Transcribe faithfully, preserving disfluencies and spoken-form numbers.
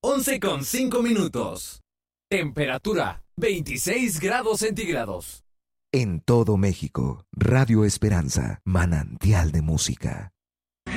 once con cinco minutos. Temperatura, veintiséis grados centígrados. En todo México, Radio Esperanza, manantial de música.